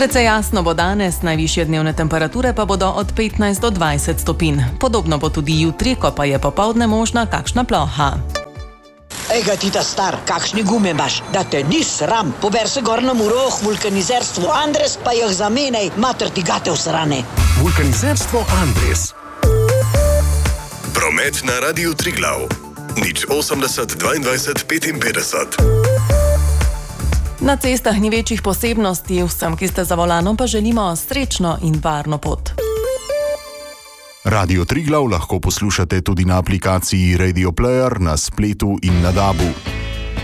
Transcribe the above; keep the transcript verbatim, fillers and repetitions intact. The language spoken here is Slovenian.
Precej jasno bo danes, najvišje dnevne temperature pa bodo od petnajst do dvajset stopinj. Podobno bo tudi jutri, ko pa je popoldne možna kakšna ploha. Ega ti ta star, kakšne gume imaš, da te ni sram. Pober se gor na Muroh, vulkanizerstvo Andres, pa jih zamenjaj, mater ti gate usrane. Vulkanizerstvo Andres. Promet na Radiu Triglav. Nič osemdeset dvaindvajset petinpetdeset. Na cestah ni večjih posebnosti, vsem, ki ste za volanom, pa želimo srečno in varno pot. Radio Triglav lahko poslušate tudi na aplikaciji Radio Player, na spletu in na dabu.